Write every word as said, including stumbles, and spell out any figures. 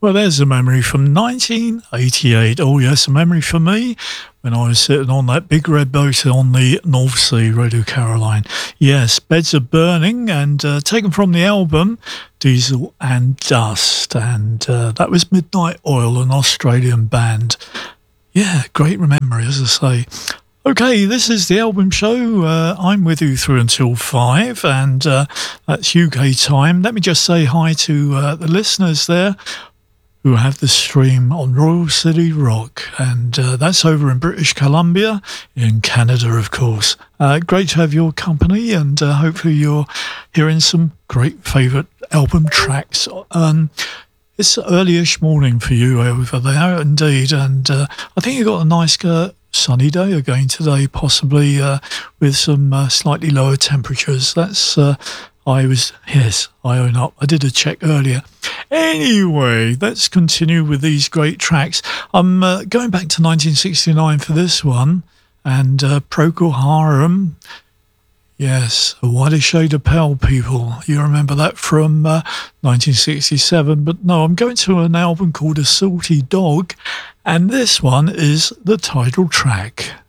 Well, there's a memory from nineteen eighty-eight. Oh, yes, a memory for me when I was sitting on that big red boat on the North Sea, Radio Caroline. Yes, Beds of Burning, and uh, taken from the album Diesel and Dust. And uh, that was Midnight Oil, an Australian band. Yeah, great memory, as I say. Okay, this is the album show. Uh, I'm with you through until five, and uh, that's U K time. Let me just say hi to uh, the listeners there who have the stream on Royal City Rock, and uh, that's over in British Columbia, in Canada, of course. Uh, great to have your company, and uh, hopefully you're hearing some great favourite album tracks. Um, it's early-ish morning for you over there, indeed, and uh, I think you've got a nice uh, sunny day again today, possibly uh, with some uh, slightly lower temperatures. That's... Uh, I was, yes, I own up. I did a check earlier. Anyway, let's continue with these great tracks. I'm uh, going back to nineteen sixty-nine for this one, and uh, Procol Harum. Yes, A Whiter Shade of Pale, people. You remember that from uh, nineteen sixty-seven, but no, I'm going to an album called A Salty Dog, and this one is the title track.